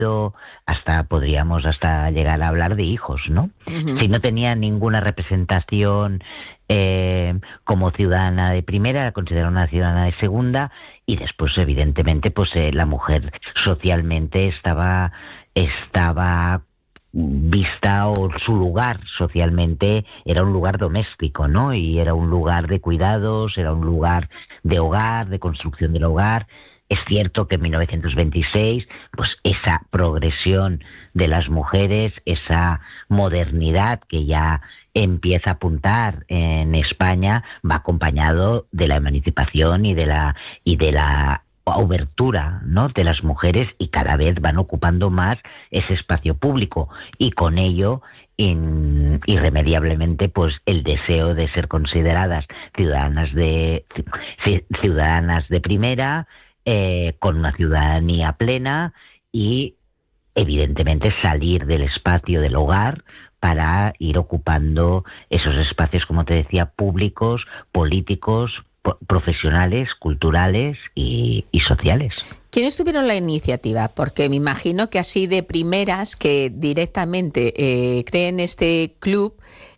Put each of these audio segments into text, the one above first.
hasta podríamos hasta llegar a hablar de hijos, ¿no? Ujú. Si no tenía ninguna representación como ciudadana de primera, la consideraba una ciudadana de segunda, y después, evidentemente, pues la mujer socialmente estaba vista, o su lugar socialmente era un lugar doméstico, ¿no? Y era un lugar de cuidados, era un lugar de hogar, de construcción del hogar. Es cierto que en 1926, pues esa progresión de las mujeres, esa modernidad que ya empieza a apuntar en España, va acompañado de la emancipación y de la abertura, ¿no?, de las mujeres, y cada vez van ocupando más ese espacio público, y con ello irremediablemente pues el deseo de ser consideradas ciudadanas de primera, con una ciudadanía plena, y evidentemente salir del espacio del hogar para ir ocupando esos espacios, como te decía, públicos, políticos, profesionales, culturales y sociales. ¿Quiénes tuvieron la iniciativa? Porque me imagino que así de primeras, que directamente creen este club,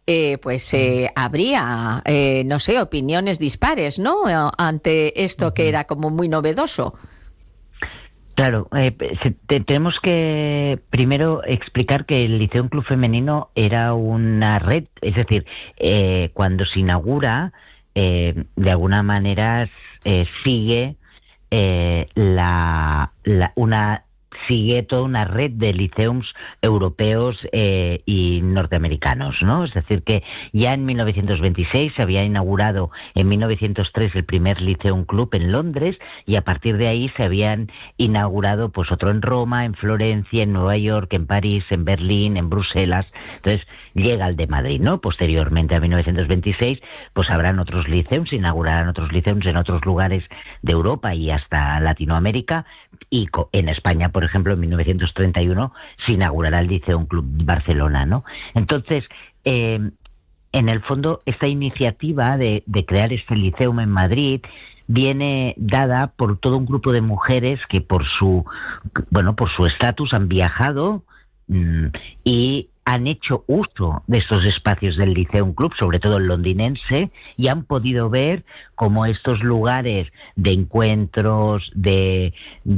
habría, no sé, opiniones dispares, ¿no?, ante esto que era como muy novedoso. Claro, tenemos que primero explicar que el Liceum Club Femenino era una red, es decir, cuando se inaugura, de alguna manera sigue sigue toda una red de liceums europeos y norteamericanos, ¿no? Es decir, que ya en 1926 se había inaugurado en 1903 el primer Liceum Club en Londres, y a partir de ahí se habían inaugurado pues otro en Roma, en Florencia, en Nueva York, en París, en Berlín, en Bruselas. Entonces llega el de Madrid, ¿no? Posteriormente a 1926 pues habrán otros liceums, se inaugurarán otros liceums en otros lugares de Europa y hasta Latinoamérica, y en España, por ejemplo, en 1931 se inaugurará el Liceum Club Barcelona, ¿no? Entonces, en el fondo, esta iniciativa de crear este liceum en Madrid viene dada por todo un grupo de mujeres que por su estatus han viajado y han hecho uso de estos espacios del Liceum Club, sobre todo el londinense, y han podido ver cómo estos lugares de encuentros, de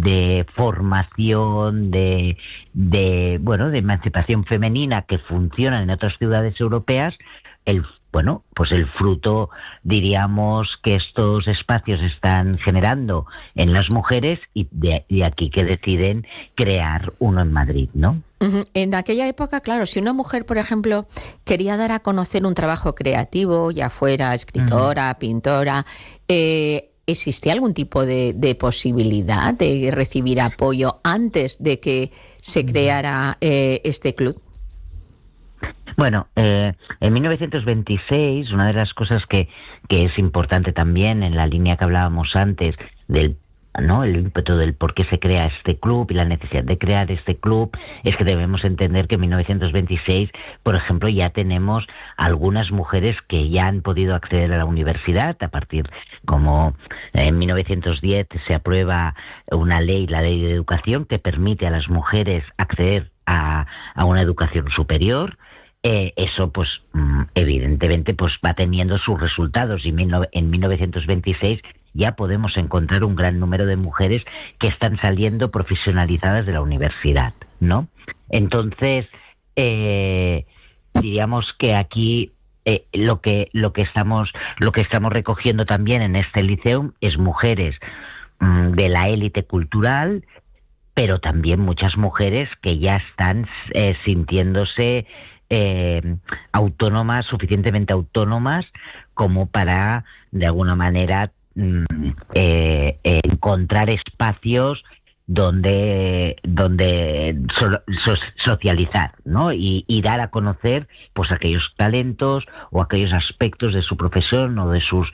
formación, de emancipación femenina que funcionan en otras ciudades europeas, el fruto, diríamos, que estos espacios están generando en las mujeres, y de aquí que deciden crear uno en Madrid, ¿no? En aquella época, claro, si una mujer, por ejemplo, quería dar a conocer un trabajo creativo, ya fuera escritora, pintora, ¿existía algún tipo de posibilidad de recibir apoyo antes de que se creara este club? Bueno, en 1926, una de las cosas que es importante también, en la línea que hablábamos antes del el ímpetu del por qué se crea este club y la necesidad de crear este club, es que debemos entender que en 1926, por ejemplo, ya tenemos algunas mujeres que ya han podido acceder a la universidad, a partir, como en 1910 se aprueba una ley, la Ley de Educación, que permite a las mujeres acceder a una educación superior. Eso, pues, evidentemente, pues va teniendo sus resultados, y en 1926 ya podemos encontrar un gran número de mujeres que están saliendo profesionalizadas de la universidad, ¿no? Entonces, diríamos que aquí lo que estamos recogiendo también en este liceum es mujeres de la élite cultural, pero también muchas mujeres que ya están sintiéndose autónomas, suficientemente autónomas como para, de alguna manera, encontrar espacios donde socializar, ¿no? Y dar a conocer pues aquellos talentos o aquellos aspectos de su profesión o de sus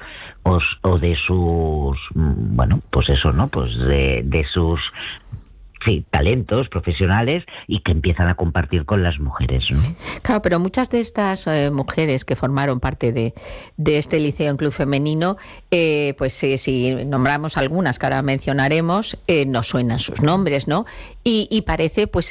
talentos profesionales y que empiezan a compartir con las mujeres, ¿no? Claro, pero muchas de estas mujeres que formaron parte de este liceo en club femenino, pues si nombramos algunas que ahora mencionaremos, nos suenan sus nombres, ¿no? Y parece pues